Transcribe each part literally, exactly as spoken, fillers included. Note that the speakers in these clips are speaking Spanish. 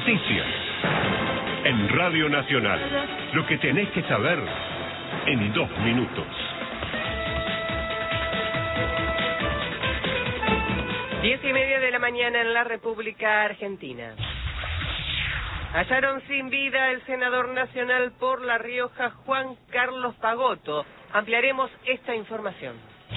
Noticias. En Radio Nacional. Lo que tenés que saber en dos minutos. Diez y media de la mañana en la República Argentina. Hallaron sin vida el senador nacional por La Rioja, Juan Carlos Pagotto. Ampliaremos esta información.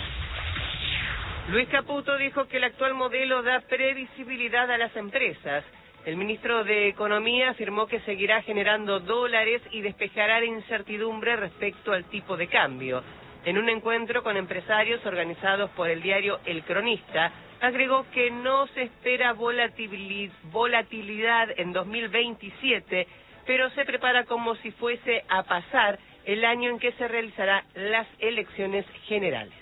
Luis Caputo dijo que el actual modelo da previsibilidad a las empresas. El ministro de Economía afirmó que seguirá generando dólares y despejará la incertidumbre respecto al tipo de cambio. En un encuentro con empresarios organizados por el diario El Cronista, agregó que no se espera volatilidad en dos mil veintisiete, pero se prepara como si fuese a pasar el año en que se realizarán las elecciones generales.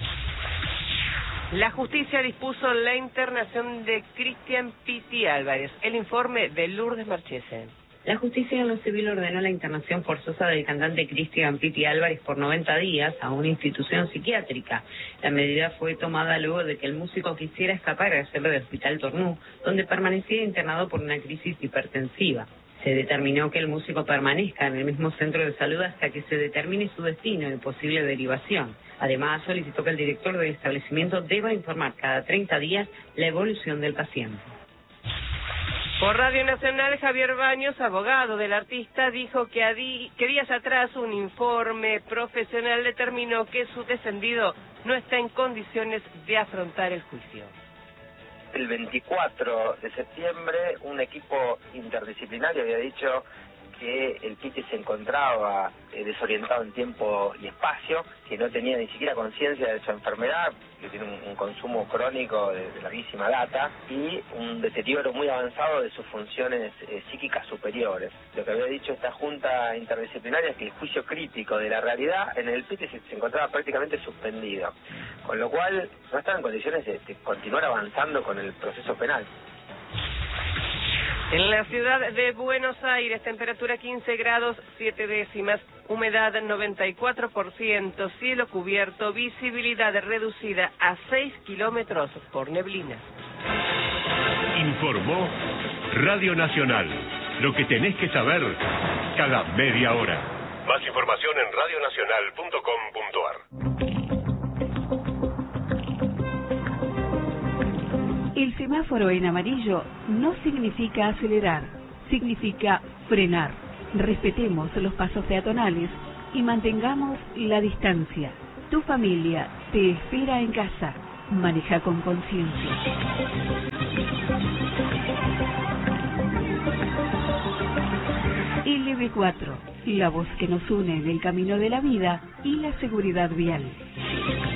La justicia dispuso la internación de Cristian Piti Álvarez. El informe de Lourdes Marchese. La justicia en lo civil ordenó la internación forzosa del cantante Cristian Piti Álvarez por noventa días a una institución psiquiátrica. La medida fue tomada luego de que el músico quisiera escapar a hacerlo del Hospital Tornú, donde permanecía internado por una crisis hipertensiva. Se determinó que el músico permanezca en el mismo centro de salud hasta que se determine su destino y posible derivación. Además, solicitó que el director del establecimiento deba informar cada treinta días la evolución del paciente. Por Radio Nacional, Javier Baños, abogado del artista, dijo que, a di que días atrás un informe profesional determinó que su defendido no está en condiciones de afrontar el juicio. El veinticuatro de septiembre, un equipo interdisciplinario había dicho que el Piti se encontraba eh, desorientado en tiempo y espacio, que no tenía ni siquiera conciencia de su enfermedad, que tiene un, un consumo crónico de, de larguísima data y un deterioro muy avanzado de sus funciones eh, psíquicas superiores. Lo que había dicho esta junta interdisciplinaria es que el juicio crítico de la realidad en el Piti se, se encontraba prácticamente suspendido, con lo cual no estaba en condiciones de, de continuar avanzando con el proceso penal. En la ciudad de Buenos Aires, temperatura quince grados, siete décimas, humedad noventa y cuatro por ciento, cielo cubierto, visibilidad reducida a seis kilómetros por neblina. Informó Radio Nacional. Lo que tenés que saber cada media hora. Más información en radio nacional punto com punto ar. El semáforo en amarillo no significa acelerar, significa frenar. Respetemos los pasos peatonales y mantengamos la distancia. Tu familia te espera en casa. Maneja con conciencia. L B cuatro, la voz que nos une en el camino de la vida y la seguridad vial.